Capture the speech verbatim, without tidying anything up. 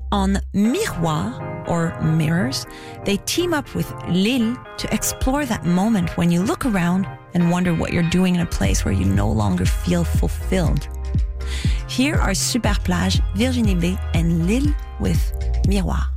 On Miroir, or Mirrors, they team up with Lille to explore that moment when you look around and wonder what you're doing in a place where you no longer feel fulfilled. Here are Super Plage, Virginie B, and Lille with Miroir.